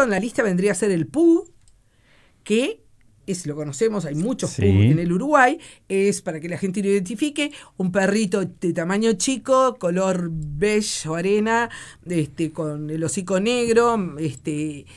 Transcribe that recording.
caso en la lista vendría a ser el Pug, que lo conocemos, hay muchos Sí. Pug en el Uruguay, es, para que la gente lo identifique, un perrito de tamaño chico, color beige o arena, con el hocico negro,